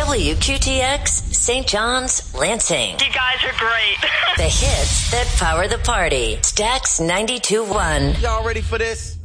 WQTX, St. John's, Lansing. You guys are great. The hits that power the party. Stax 92.1. Y'all ready for this?